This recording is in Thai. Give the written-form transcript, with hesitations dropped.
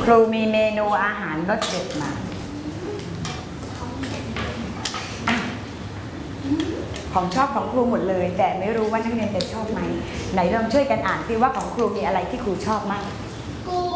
ครูมีเมนูอาหารรสเด็ดมาของชอบของครูหมดเลยแต่ไม่รู้ว่านักเรียนจะชอบไหมไหนลองช่วยกันอ่านสิว่าของครูมีอะไรที่ครูชอบมาก